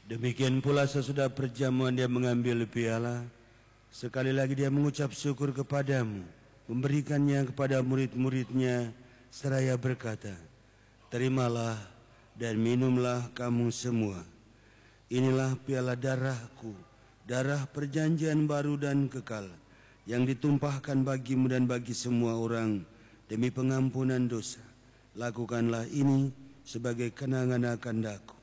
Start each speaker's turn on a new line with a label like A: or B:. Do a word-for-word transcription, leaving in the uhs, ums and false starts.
A: Demikian pula sesudah perjamuan dia mengambil piala. Sekali lagi dia mengucap syukur kepadamu, memberikannya kepada murid-muridnya, seraya berkata, "Terimalah dan minumlah kamu semua. Inilah piala darahku, darah perjanjian baru dan kekal, yang ditumpahkan bagimu dan bagi semua orang demi pengampunan dosa. Lakukanlah ini sebagai kenangan akan aku."